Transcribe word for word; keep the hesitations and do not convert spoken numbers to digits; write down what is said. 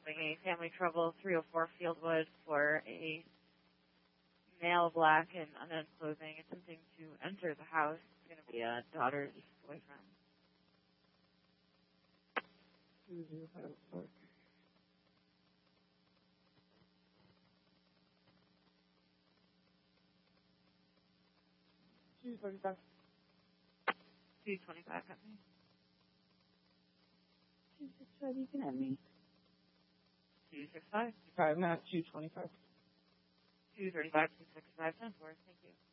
having a family trouble, three oh four Fieldwood, for a male black in unknown clothing attempting to enter the house. It's going to be a daughter's boyfriend. two zero five four. two forty-five. two twenty-five company. two sixty-five, you can have me. two sixty-five. Five, not two twenty-five. two thirty-five, two sixty-five, ten four. Thank you.